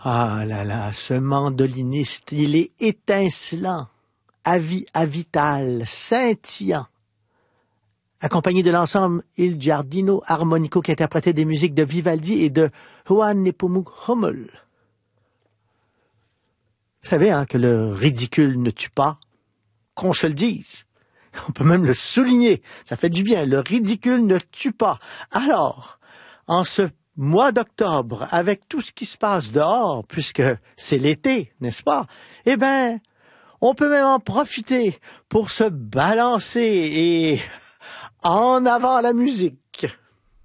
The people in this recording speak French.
Ah là là, ce mandoliniste, il est étincelant, avital, scintillant. Accompagné de l'ensemble Il Giardino Armonico qui interprétait des musiques de Vivaldi et de Johann Nepomuk Hummel. Vous savez que le ridicule ne tue pas, qu'on se le dise. On peut même le souligner, ça fait du bien, le ridicule ne tue pas. Alors, en ce mois d'octobre, avec tout ce qui se passe dehors, puisque c'est l'été, n'est-ce pas? Eh ben, on peut même en profiter pour se balancer et en avant la musique.